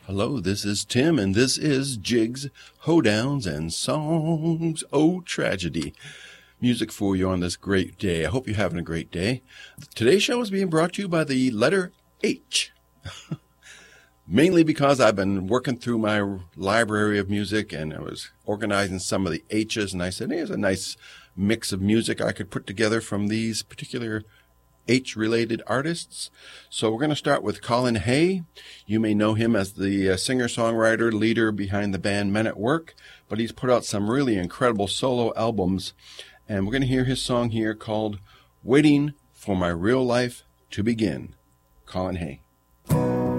Hello, this is Tim, and this is Jigs, Hoedowns, and Songs. Oh, tragedy. Music for you on this great day. I hope you're having a great day. Today's show is being brought to you by the letter H. Mainly because I've been working through my library of music, and I was organizing some of the H's, and I said, hey, here's a nice mix of music I could put together from these particular H-related artists. So we're going to start with Colin Hay. You may know him as the singer-songwriter, leader behind the band Men at Work, but he's put out some really incredible solo albums. And we're going to hear his song here called Waiting for My Real Life to Begin. Colin Hay.